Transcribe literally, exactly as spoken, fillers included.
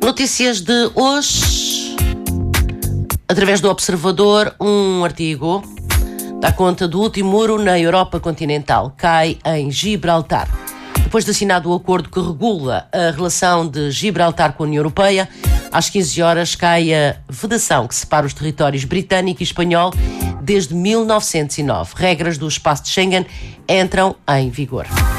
Notícias de hoje, através do Observador, um artigo dá conta do último muro na Europa continental. Cai em Gibraltar. Depois de assinado o acordo que regula a relação de Gibraltar com a União Europeia, às quinze horas cai a vedação que separa os territórios britânico e espanhol desde mil novecentos e nove. Regras do espaço de Schengen entram em vigor.